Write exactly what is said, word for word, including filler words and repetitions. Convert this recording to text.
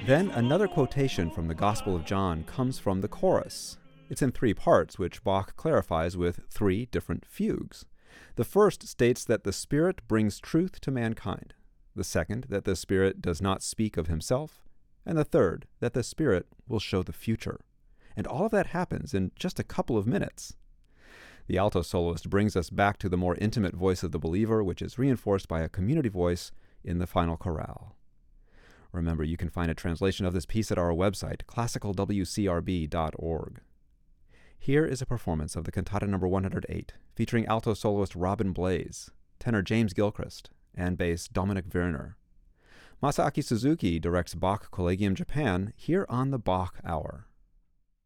Then another quotation from the Gospel of John comes from the chorus. It's in three parts, which Bach clarifies with three different fugues. The first states that the Spirit brings truth to mankind. The second, that the Spirit does not speak of himself. And the third, that the Spirit will show the future. And all of that happens in just a couple of minutes. The alto soloist brings us back to the more intimate voice of the believer, which is reinforced by a community voice in the final chorale. Remember, you can find a translation of this piece at our website, classical w c r b dot org. Here is a performance of the cantata number one hundred eight, featuring alto soloist Robin Blaze, tenor James Gilchrist, and bass Dominic Werner. Masaaki Suzuki directs Bach Collegium Japan here on the Bach Hour.